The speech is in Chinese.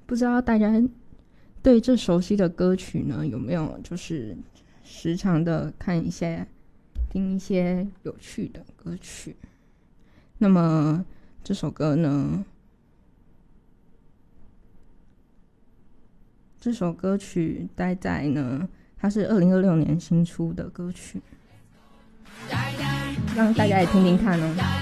不知道大家对这熟悉的歌曲呢，有没有就是时常的看一些、听一些有趣的歌曲？那么这首歌呢，这首歌曲待在呢，它是2026年新出的歌曲，让大家也听听看哦。